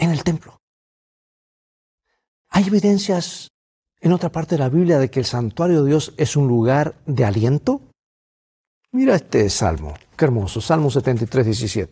en el templo. ¿Hay evidencias en otra parte de la Biblia de que el santuario de Dios es un lugar de aliento? Mira este salmo, qué hermoso, Salmo 73, 17.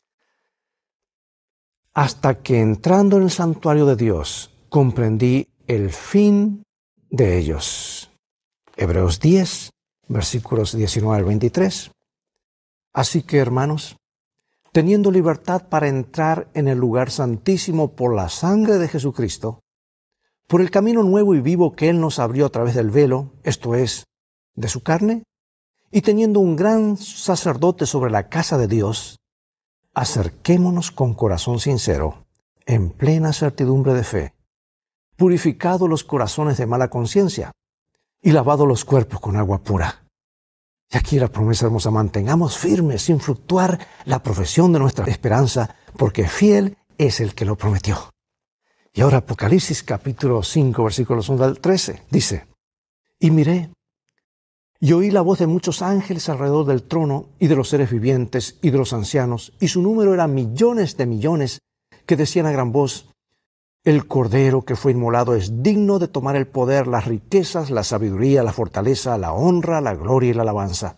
Hasta que entrando en el santuario de Dios, comprendí el fin de ellos. Hebreos 10, versículos 19 al 23. Así que, hermanos, teniendo libertad para entrar en el lugar santísimo por la sangre de Jesucristo, por el camino nuevo y vivo que Él nos abrió a través del velo, esto es, de su carne, y teniendo un gran sacerdote sobre la casa de Dios, acerquémonos con corazón sincero, en plena certidumbre de fe, purificados los corazones de mala conciencia y lavados los cuerpos con agua pura. Y aquí la promesa hermosa: mantengamos firmes sin fluctuar la profesión de nuestra esperanza, porque fiel es el que lo prometió. Y ahora Apocalipsis capítulo 5, versículos 1 al 13, dice: Y miré, y oí la voz de muchos ángeles alrededor del trono, y de los seres vivientes, y de los ancianos, y su número era millones de millones, que decían a gran voz: El Cordero que fue inmolado es digno de tomar el poder, las riquezas, la sabiduría, la fortaleza, la honra, la gloria y la alabanza.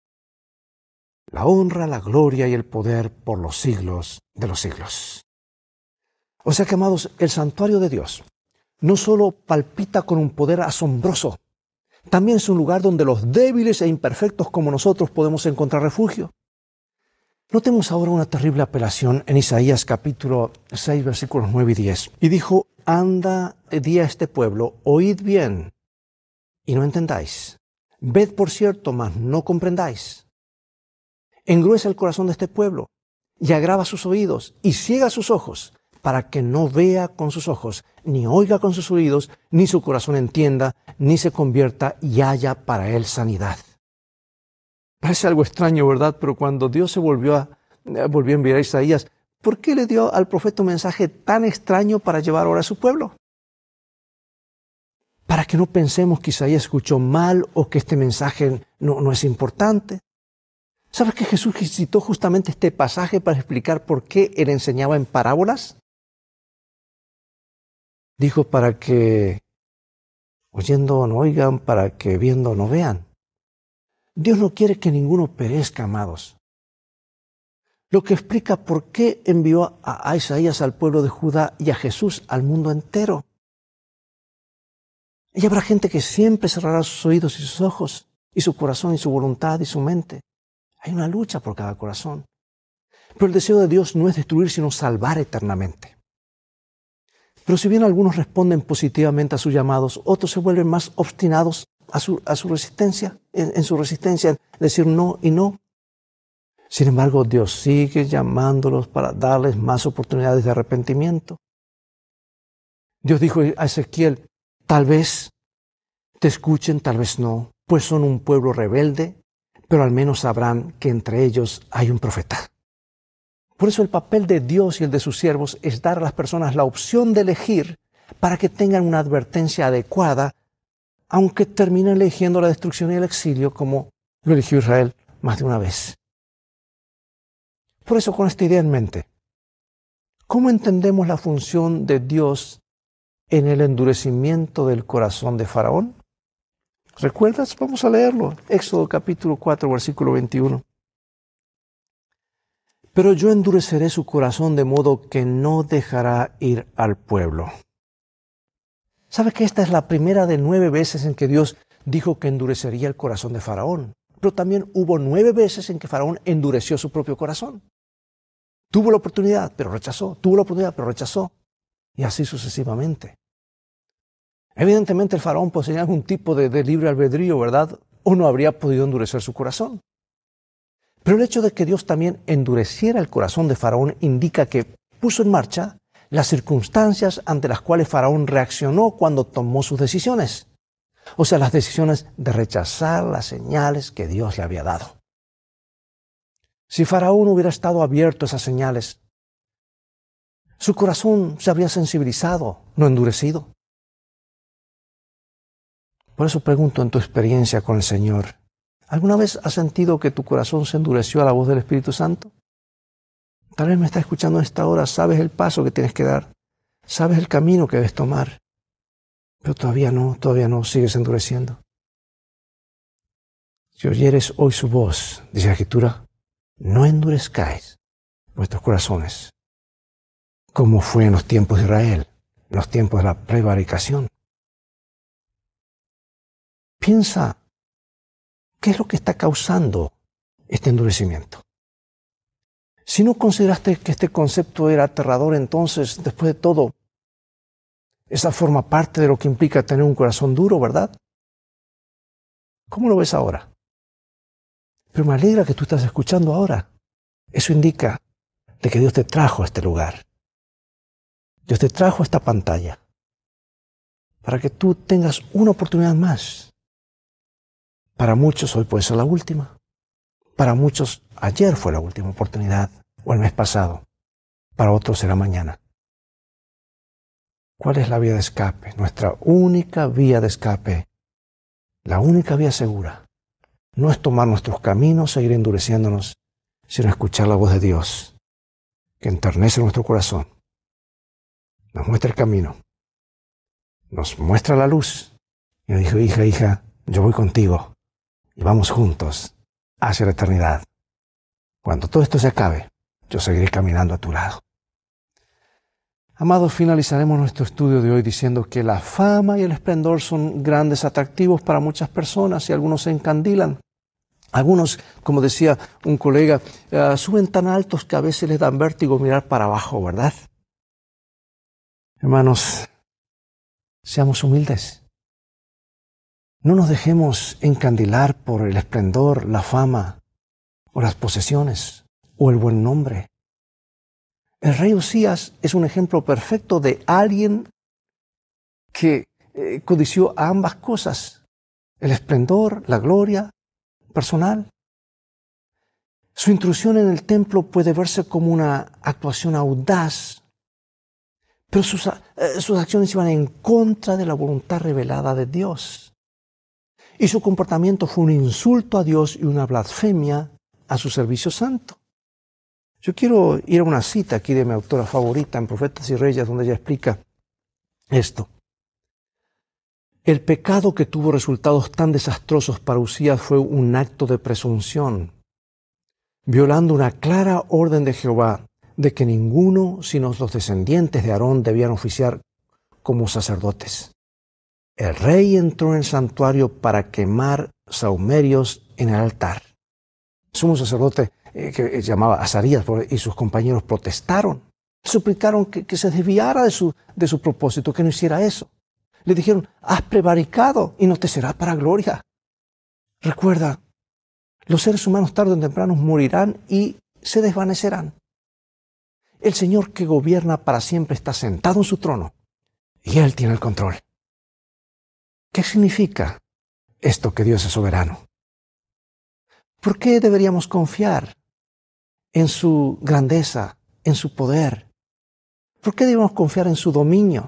La honra, la gloria y el poder por los siglos de los siglos. O sea que, amados, el santuario de Dios no solo palpita con un poder asombroso, también es un lugar donde los débiles e imperfectos como nosotros podemos encontrar refugio. Notemos ahora una terrible apelación en Isaías capítulo 6, versículos 9 y 10. Y dijo: Anda, di a este pueblo, oíd bien, y no entendáis. Ved por cierto, mas no comprendáis. Engruesa el corazón de este pueblo, y agrava sus oídos, y ciega sus ojos, para que no vea con sus ojos, ni oiga con sus oídos, ni su corazón entienda, ni se convierta y haya para él sanidad. Parece algo extraño, ¿verdad? Pero cuando Dios se volvió a enviar a Isaías, ¿por qué le dio al profeta un mensaje tan extraño para llevar ahora a su pueblo? Para que no pensemos que Isaías escuchó mal o que este mensaje no es importante. ¿Sabes que Jesús citó justamente este pasaje para explicar por qué él enseñaba en parábolas? Dijo: para que oyendo no oigan, para que viendo no vean. Dios no quiere que ninguno perezca, amados. Lo que explica por qué envió a Isaías al pueblo de Judá y a Jesús al mundo entero. Y habrá gente que siempre cerrará sus oídos y sus ojos, y su corazón y su voluntad y su mente. Hay una lucha por cada corazón. Pero el deseo de Dios no es destruir, sino salvar eternamente. Pero si bien algunos responden positivamente a sus llamados, otros se vuelven más obstinados a su resistencia, en su resistencia, en decir no y no. Sin embargo, Dios sigue llamándolos para darles más oportunidades de arrepentimiento. Dios dijo a Ezequiel: tal vez te escuchen, tal vez no, pues son un pueblo rebelde, pero al menos sabrán que entre ellos hay un profeta. Por eso el papel de Dios y el de sus siervos es dar a las personas la opción de elegir para que tengan una advertencia adecuada, aunque terminen eligiendo la destrucción y el exilio como lo eligió Israel más de una vez. Por eso, con esta idea en mente, ¿cómo entendemos la función de Dios en el endurecimiento del corazón de Faraón? ¿Recuerdas? Vamos a leerlo. Éxodo capítulo 4, versículo 21. Pero yo endureceré su corazón de modo que no dejará ir al pueblo. ¿Sabe que esta es la primera de 9 veces en que Dios dijo que endurecería el corazón de Faraón? Pero también hubo 9 veces en que Faraón endureció su propio corazón. Tuvo la oportunidad, pero rechazó. Tuvo la oportunidad, pero rechazó. Y así sucesivamente. Evidentemente el Faraón poseía algún tipo de libre albedrío, ¿verdad? O no habría podido endurecer su corazón. Pero el hecho de que Dios también endureciera el corazón de Faraón indica que puso en marcha las circunstancias ante las cuales Faraón reaccionó cuando tomó sus decisiones. O sea, las decisiones de rechazar las señales que Dios le había dado. Si Faraón hubiera estado abierto a esas señales, su corazón se habría sensibilizado, no endurecido. Por eso pregunto, en tu experiencia con el Señor, ¿alguna vez has sentido que tu corazón se endureció a la voz del Espíritu Santo? Tal vez me estás escuchando en esta hora, sabes el paso que tienes que dar, sabes el camino que debes tomar, pero todavía no, sigues endureciendo. Si oyeres hoy su voz, dice la Escritura, no endurezcáis vuestros corazones, como fue en los tiempos de Israel, en los tiempos de la prevaricación. Piensa, ¿qué es lo que está causando este endurecimiento? Si no consideraste que este concepto era aterrador, entonces, después de todo, esa forma parte de lo que implica tener un corazón duro, ¿verdad? ¿Cómo lo ves ahora? Pero me alegra que tú estás escuchando ahora. Eso indica de que Dios te trajo a este lugar. Dios te trajo a esta pantalla para que tú tengas una oportunidad más. Para muchos hoy puede ser la última. Para muchos ayer fue la última oportunidad o el mes pasado. Para otros será mañana. ¿Cuál es la vía de escape? Nuestra única vía de escape, la única vía segura, no es tomar nuestros caminos, seguir endureciéndonos, sino escuchar la voz de Dios, que enternece nuestro corazón, nos muestra el camino, nos muestra la luz, y nos dijo, hija, yo voy contigo, y vamos juntos hacia la eternidad. Cuando todo esto se acabe, yo seguiré caminando a tu lado. Amados, finalizaremos nuestro estudio de hoy diciendo que la fama y el esplendor son grandes atractivos para muchas personas y algunos se encandilan. Algunos, como decía un colega, suben tan altos que a veces les dan vértigo mirar para abajo, ¿verdad? Hermanos, seamos humildes. No nos dejemos encandilar por el esplendor, la fama, o las posesiones, o el buen nombre. El rey Usías es un ejemplo perfecto de alguien que codició a ambas cosas, el esplendor, la gloria personal. Su intrusión en el templo puede verse como una actuación audaz, pero sus acciones iban en contra de la voluntad revelada de Dios. Y su comportamiento fue un insulto a Dios y una blasfemia a su servicio santo. Yo quiero ir a una cita aquí de mi autora favorita en Profetas y Reyes, donde ella explica esto. El pecado que tuvo resultados tan desastrosos para Usías fue un acto de presunción, violando una clara orden de Jehová de que ninguno sino los descendientes de Aarón debían oficiar como sacerdotes. El rey entró en el santuario para quemar sahumerios en el altar. Sumo sacerdote que llamaba Azarías y sus compañeros protestaron, suplicaron que se desviara de su propósito, que no hiciera eso. Le dijeron, has prevaricado y no te será para gloria. Recuerda, los seres humanos tarde o temprano morirán y se desvanecerán. El Señor que gobierna para siempre está sentado en su trono y Él tiene el control. ¿Qué significa esto que Dios es soberano? ¿Por qué deberíamos confiar en su grandeza, en su poder? ¿Por qué debemos confiar en su dominio?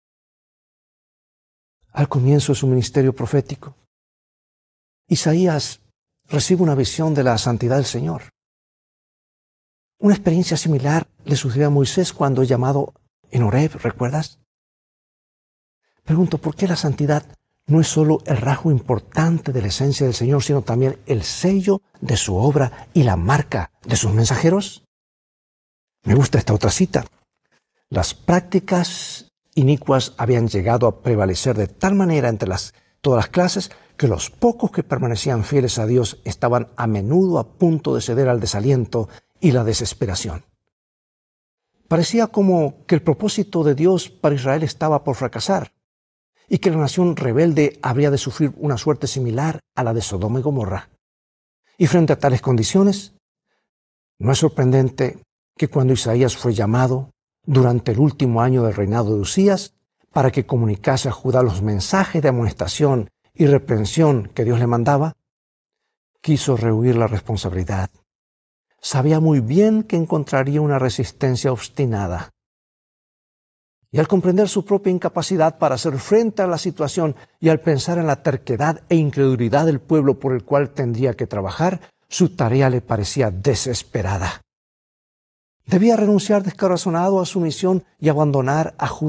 Al comienzo de su ministerio profético, Isaías recibe una visión de la santidad del Señor. Una experiencia similar le sucedió a Moisés cuando llamado en Horeb, ¿recuerdas? Pregunto, ¿por qué la santidad no es solo el rasgo importante de la esencia del Señor, sino también el sello de su obra y la marca de sus mensajeros? Me gusta esta otra cita. Las prácticas inicuas habían llegado a prevalecer de tal manera entre todas las clases que los pocos que permanecían fieles a Dios estaban a menudo a punto de ceder al desaliento y la desesperación. Parecía como que el propósito de Dios para Israel estaba por fracasar y que la nación rebelde habría de sufrir una suerte similar a la de Sodoma y Gomorra. Y frente a tales condiciones, no es sorprendente que cuando Isaías fue llamado durante el último año del reinado de Usías para que comunicase a Judá los mensajes de amonestación y reprensión que Dios le mandaba, quiso rehuir la responsabilidad. Sabía muy bien que encontraría una resistencia obstinada. Y al comprender su propia incapacidad para hacer frente a la situación y al pensar en la terquedad e incredulidad del pueblo por el cual tendría que trabajar, su tarea le parecía desesperada. Debía renunciar descorazonado a su misión y abandonar a Judá.